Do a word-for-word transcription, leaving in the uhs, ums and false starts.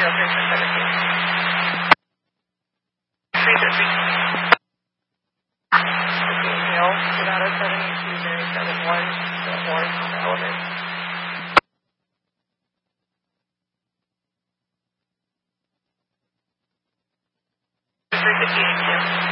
zero three for seventeen. three thirty. fifteen Hill, Nevada seven eight two zero seven one, one on the elevator. three fifty-eight,